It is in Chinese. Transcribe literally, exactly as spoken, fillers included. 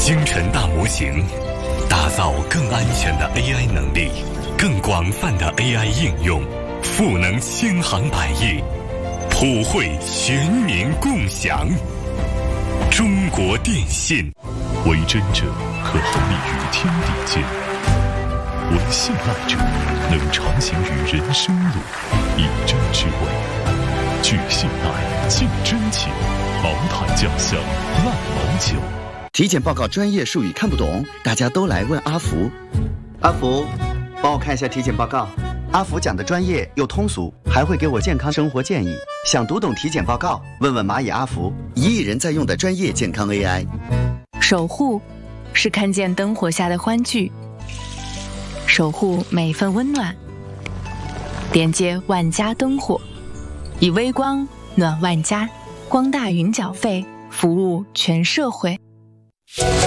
星辰大模型，打造更安全的 A I 能力，更广泛的 A I 应用，赋能千行百业，普惠全民共享。中国电信， 为真者可横立于天地间，为信赖者能长行于人生路，以真之味，聚信赖，敬真情，毛毯酱香烂毛酒。 体检报告专业术语看不懂，大家都来问阿福。阿福，帮我看一下体检报告。阿福讲的专业又通俗，还会给我健康生活建议。想读懂体检报告，问问蚂蚁阿福，一亿人在用的专业健康 A I。 守护是看见灯火下的欢聚，守护每份温暖，连接万家灯火，以微光暖万家，光大云缴费，服务全社会。